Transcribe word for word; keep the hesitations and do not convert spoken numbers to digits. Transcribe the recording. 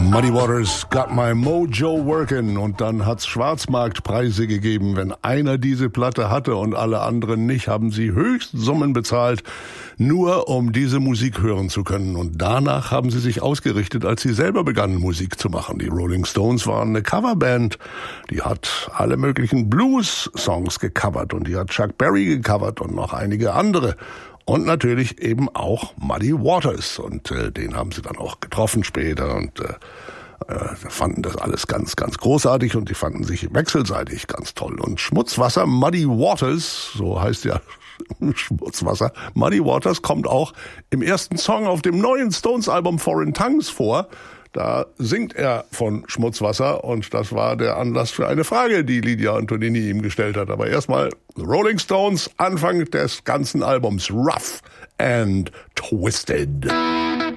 Muddy Waters, Got My Mojo Workin'. Und dann hat's Schwarzmarktpreise gegeben. Wenn einer diese Platte hatte und alle anderen nicht, haben sie Höchstsummen bezahlt, nur um diese Musik hören zu können. Und danach haben sie sich ausgerichtet, als sie selber begannen, Musik zu machen. Die Rolling Stones waren eine Coverband. Die hat alle möglichen Blues-Songs gecovert. Und die hat Chuck Berry gecovert und noch einige andere. Und natürlich eben auch Muddy Waters. Und äh, den haben sie dann auch getroffen später und äh, äh, fanden das alles ganz, ganz großartig. Und die fanden sich wechselseitig ganz toll. Und Schmutzwasser, Muddy Waters, so heißt ja Schmutzwasser, Muddy Waters kommt auch im ersten Song auf dem neuen Stones-Album Foreign Tongues vor. Da singt er von Schmutzwasser und das war der Anlass für eine Frage, die Lydia Antonini ihm gestellt hat. Aber erstmal Rolling Stones, Anfang des ganzen Albums, Rough and Twisted.